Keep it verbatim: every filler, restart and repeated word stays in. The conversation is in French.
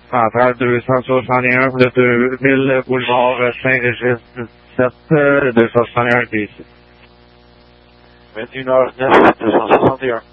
centrale deux cent soixante et un pour le deux mille boulevard Saint-Régis dix-sept, deux cent soixante et un D C. vingt et une heures neuf, deux cent soixante et un.